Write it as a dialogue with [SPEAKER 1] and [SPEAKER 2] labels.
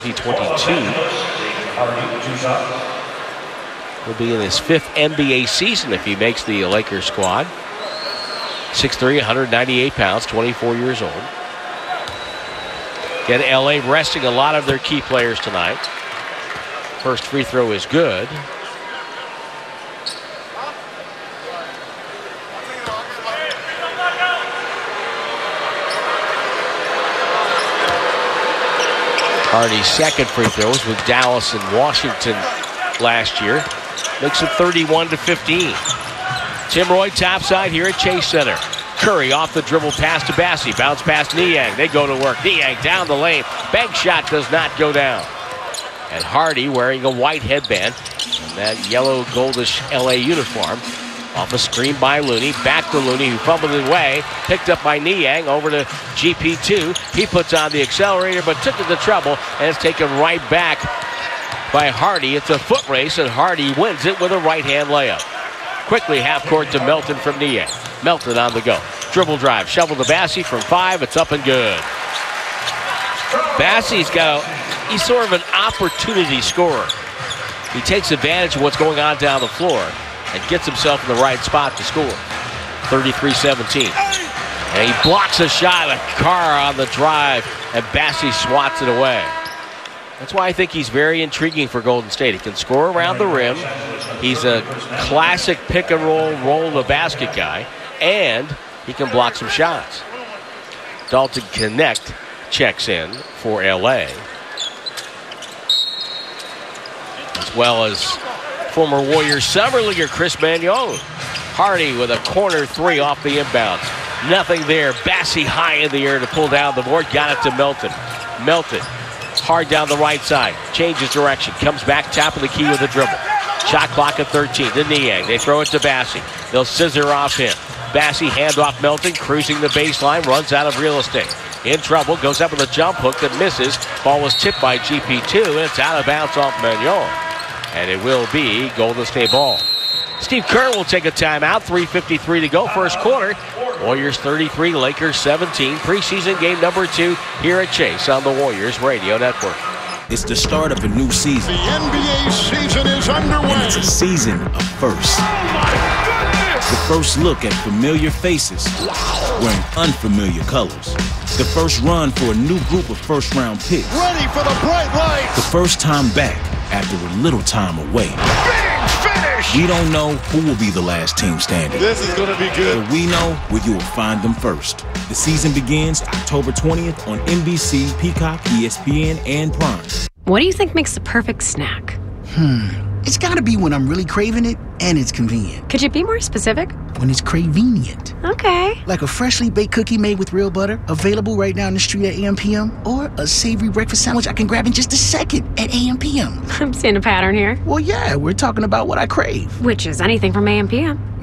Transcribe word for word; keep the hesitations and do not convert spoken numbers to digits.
[SPEAKER 1] twenty-two. Will be in his fifth N B A season if he makes the Lakers squad. six three, one hundred ninety-eight pounds, twenty-four years old. Again, L A resting a lot of their key players tonight. First free throw is good. Hardy's second free throws with Dallas and Washington last year. Makes it thirty-one to fifteen. Tim Roy topside here at Chase Center. Curry off the dribble pass to Bassey. Bounce past Niang. They go to work. Niang down the lane. Bank shot does not go down. And Hardy wearing a white headband and that yellow goldish L A uniform. Off a screen by Looney. Back to Looney, who fumbled it away. Picked up by Niang. Over to G P two. He puts on the accelerator, but took it to trouble. And it's taken right back by Hardy. It's a foot race, and Hardy wins it with a right-hand layup. Quickly half court to Melton from Niang. Melton on the go. Dribble drive. Shovel to Bassey from five. It's up and good. Bassey's got a, he's sort of an opportunity scorer. He takes advantage of what's going on down the floor and gets himself in the right spot to score. thirty-three seventeen. And he blocks a shot, a car on the drive, and Bassey swats it away. That's why I think he's very intriguing for Golden State. He can score around the rim. He's a classic pick and roll, roll the basket guy, and he can block some shots. Dalton Knecht checks in for L A, as well as former Warriors summer leaguer Chris Magnon. Hardy with a corner three off the inbounds. Nothing there. Bassey high in the air to pull down the board. Got it to Melton. Melton hard down the right side. Changes direction. Comes back top of the key with a dribble. Shot clock at thirteen. To Niang. They throw it to Bassey. They'll scissor off him. Bassey handoff Melton. Cruising the baseline. Runs out of real estate. In trouble. Goes up with a jump hook that misses. Ball was tipped by G P two. And it's out of bounds off Magnon. And it will be Golden State ball. Steve Kerr will take a timeout. three fifty-three to go, first quarter. Warriors thirty-three, Lakers seventeen. Preseason game number two here at Chase on the Warriors Radio Network.
[SPEAKER 2] It's the start of a new season.
[SPEAKER 3] The N B A season is underway.
[SPEAKER 2] And it's a season of firsts. The first look at familiar faces wearing unfamiliar colors. The first run for a new group of first-round picks.
[SPEAKER 3] Ready for the bright lights.
[SPEAKER 2] The first time back after a little time away.
[SPEAKER 3] Big finish.
[SPEAKER 2] We don't know who will be the last team standing.
[SPEAKER 3] This is going to be good.
[SPEAKER 2] But we know where you will find them first. The season begins October twentieth on N B C, Peacock, E S P N, and Prime.
[SPEAKER 4] What do you think makes the perfect snack?
[SPEAKER 5] Hmm. It's gotta be when I'm really craving it and it's convenient.
[SPEAKER 4] Could you be more specific?
[SPEAKER 5] When it's cravenient.
[SPEAKER 4] Okay.
[SPEAKER 5] Like a freshly baked cookie made with real butter, available right now in the street at A M P M, or a savory breakfast sandwich I can grab in just a second at A M P M.
[SPEAKER 4] I'm seeing a pattern here.
[SPEAKER 5] Well, yeah, we're talking about what I crave.
[SPEAKER 4] Which is anything from A M P M.